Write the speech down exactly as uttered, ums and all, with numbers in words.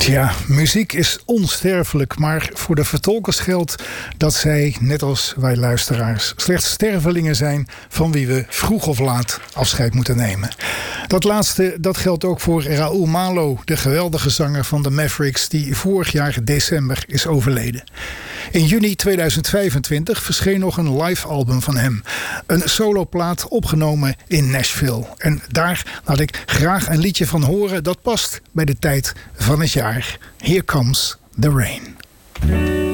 Tja, muziek is onsterfelijk, maar voor de vertolkers geldt dat zij, net als wij luisteraars, slechts stervelingen zijn van wie we vroeg of laat afscheid moeten nemen. Dat laatste, dat geldt ook voor Raoul Malo, de geweldige zanger van de Mavericks, die vorig jaar december is overleden. In juni tweeduizend vijfentwintig verscheen nog een live album van hem. Een soloplaat opgenomen in Nashville. En daar laat ik graag een liedje van horen dat past bij de tijd van het jaar. Here Comes the Rain.